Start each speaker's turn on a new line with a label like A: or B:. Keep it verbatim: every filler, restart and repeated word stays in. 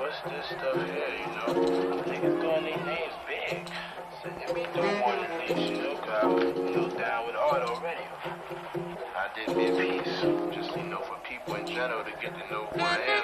A: what's this stuff here, you know? Niggas doing these names big. So let me do more than this, you know, cause I was, you know, down with art already. I did me a piece, just, you know, for people in general to get to know who I am.